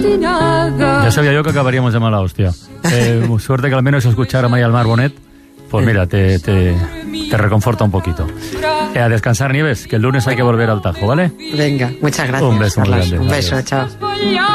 Ya sabía yo que acabaríamos de mala hostia. Suerte que al menos escuchar a María del Mar Bonet, pues mira, te reconforta un poquito. A descansar, Nieves, que el lunes hay que volver al Tajo, ¿vale? Venga, muchas gracias. Un beso muy grande. Un beso, chao.